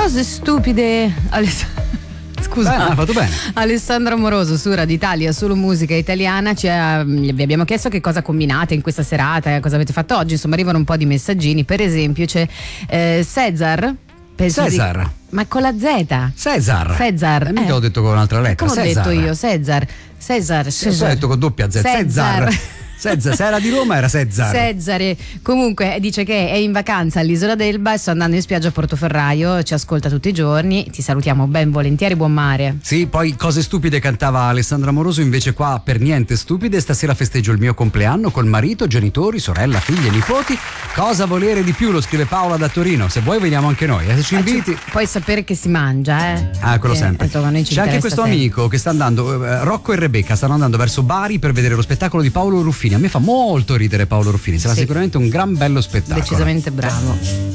Cose stupide. Scusa, ha fatto bene. Alessandro Amoroso su Radio Italia, solo musica italiana. Vi abbiamo chiesto che cosa combinate in questa serata, cosa avete fatto oggi. Insomma, arrivano un po' di messaggini. Per esempio c'è Cesar. Cesar. Ma con la Z. Cesar. Mica ho detto con un'altra lettera. Come ho detto io? Cesar. Ho detto con doppia Z. Cesar. Se era di Roma era Cesare. Comunque dice che è in vacanza all'Isola d'Elba e sto andando in spiaggia a Portoferraio, ci ascolta tutti i giorni, ti salutiamo ben volentieri, buon mare. Sì, poi Cose stupide cantava Alessandro Amoroso, invece qua per niente stupide, stasera festeggio il mio compleanno col marito, genitori, sorella, figlie, nipoti. Cosa volere di più, lo scrive Paola da Torino. Se vuoi veniamo anche noi, se ci inviti. Puoi sapere che si mangia, quello sempre. C'è anche questo amico che sta andando, Rocco e Rebecca stanno andando verso Bari per vedere lo spettacolo di Paolo Ruffini. A me fa molto ridere Paolo Ruffini, sarà sicuramente un gran bello spettacolo. Decisamente bravo.